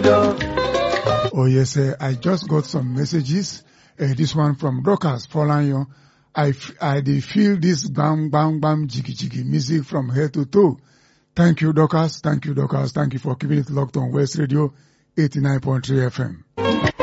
Oh yes, I just got some messages. This one from Dorcas Polanyo. I dey feel this bam bam bam jiggy jiggy music from head to toe. Thank you, Dorcas. Thank you, Dorcas. Thank you for keeping it locked on West Radio 89.3 FM.